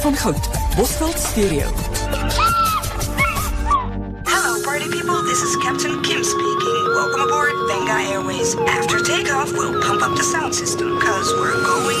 van goud. Bosveld Stereo. Hello, party people. This is Captain Kim speaking. Welcome aboard Venga Airways. After takeoff, we'll pump up the sound system, cause we're going